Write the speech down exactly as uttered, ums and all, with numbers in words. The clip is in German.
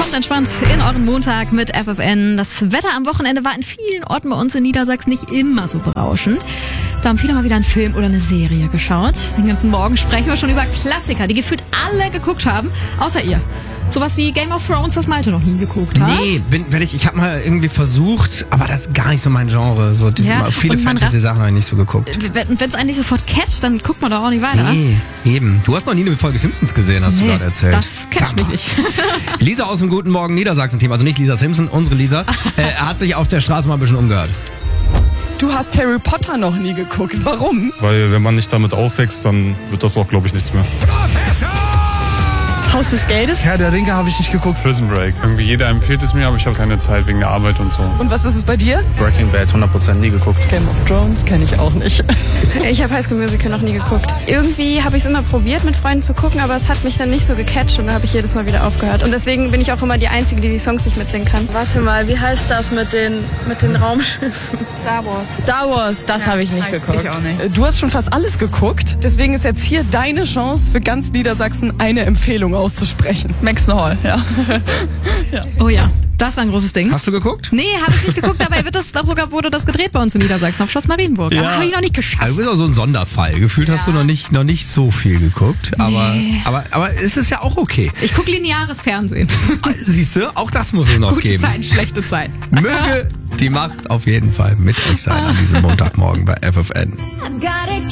Kommt entspannt in euren Montag mit F F N. Das Wetter am Wochenende war in vielen Orten bei uns in Niedersachsen nicht immer so berauschend. Da haben viele mal wieder einen Film oder eine Serie geschaut. Den ganzen Morgen sprechen wir schon über Klassiker, die gefühlt alle geguckt haben, außer ihr. Sowas wie Game of Thrones, was Malte noch nie geguckt hat. Nee, bin, wenn ich, ich habe mal irgendwie versucht, aber das ist gar nicht so mein Genre. So diese, Ja, viele und man Fantasy-Sachen habe ich nicht so geguckt. Und wenn es einen nicht sofort catcht, dann guckt man doch auch nicht weiter. Nee, eben. Du hast noch nie eine Folge Simpsons gesehen, hast Nee, du gerade erzählt. das catcht mich nicht. Lisa aus dem Guten Morgen Niedersachsen-Team, also nicht Lisa Simpson, unsere Lisa, äh, hat sich auf der Straße mal ein bisschen umgehört. Du hast Harry Potter noch nie geguckt. Warum? Weil wenn man nicht damit aufwächst, dann wird das auch, glaube ich, nichts mehr. Haus des Geldes? Herr der Ringe habe ich nicht geguckt. Prison Break. Irgendwie jeder empfiehlt es mir, aber ich habe keine Zeit wegen der Arbeit und so. Und was ist es bei dir? Breaking Bad hundert Prozent nie geguckt. Game of Thrones kenne ich auch nicht. Ich habe High School Musical noch nie geguckt. Irgendwie habe ich es immer probiert, mit Freunden zu gucken, aber es hat mich dann nicht so gecatcht und da habe ich jedes Mal wieder aufgehört. Und deswegen bin ich auch immer die Einzige, die die Songs nicht mitsingen kann. Warte mal, wie heißt das mit den, mit den Raumschiffen? Star Wars. Star Wars, das habe ich nicht geguckt. Ich auch nicht. Du hast schon fast alles geguckt, deswegen ist jetzt hier deine Chance für ganz Niedersachsen eine Empfehlung auszusprechen. Maxton Hall, ja. Ja. Oh ja, das war ein großes Ding. Hast du geguckt? Nee, habe ich nicht geguckt, dabei wird das doch sogar, wurde das gedreht bei uns in Niedersachsen auf Schloss Marienburg. Ja. Aber habe ich noch nicht geschafft. Also du bist auch so ein Sonderfall. Gefühlt hast du noch nicht, noch nicht so viel geguckt. Aber, Nee. aber, aber es ist ja auch okay. Ich gucke lineares Fernsehen. Siehst du, auch das muss es noch Gute geben. Zeiten, schlechte Zeiten. Möge die Macht auf jeden Fall mit euch sein an diesem Montagmorgen bei F F N.